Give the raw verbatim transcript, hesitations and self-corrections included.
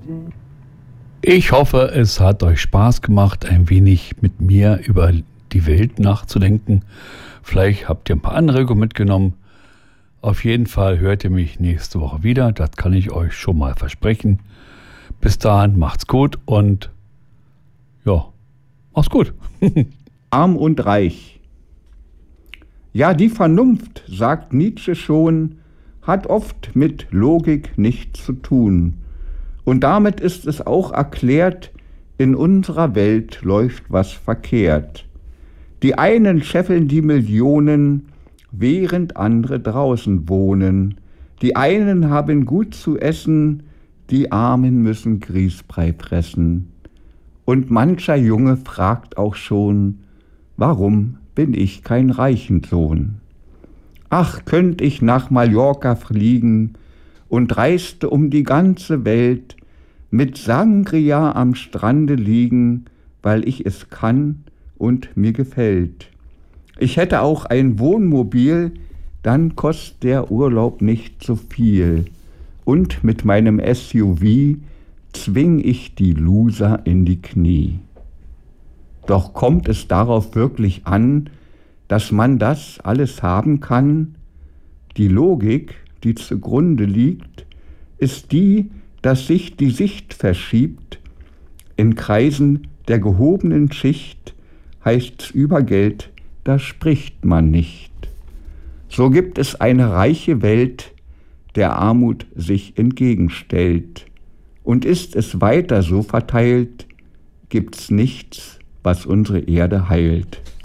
Ich hoffe, es hat euch Spaß gemacht, ein wenig mit mir über die Welt nachzudenken. Vielleicht habt ihr ein paar Anregungen mitgenommen. Auf jeden Fall hört ihr mich nächste Woche wieder. Das kann ich euch schon mal versprechen. Bis dahin, macht's gut und ja, macht's gut. Arm und reich. Ja, die Vernunft, sagt Nietzsche schon, hat oft mit Logik nichts zu tun. Und damit ist es auch erklärt, in unserer Welt läuft was verkehrt. Die einen scheffeln die Millionen, während andere draußen wohnen. Die einen haben gut zu essen, die Armen müssen Grießbrei fressen. Und mancher Junge fragt auch schon, warum bin ich kein Reichensohn? Ach, könnt ich nach Mallorca fliegen und reiste um die ganze Welt, mit Sangria am Strande liegen, weil ich es kann und mir gefällt. Ich hätte auch ein Wohnmobil, dann kostet der Urlaub nicht so viel. Und mit meinem S U V zwing ich die Loser in die Knie. Doch kommt es darauf wirklich an, dass man das alles haben kann? Die Logik, die zugrunde liegt, ist die, dass sich die Sicht verschiebt. In Kreisen der gehobenen Schicht heißt's über Geld, da spricht man nicht. So gibt es eine reiche Welt, der Armut sich entgegenstellt. Und ist es weiter so verteilt, gibt's nichts, was unsere Erde heilt.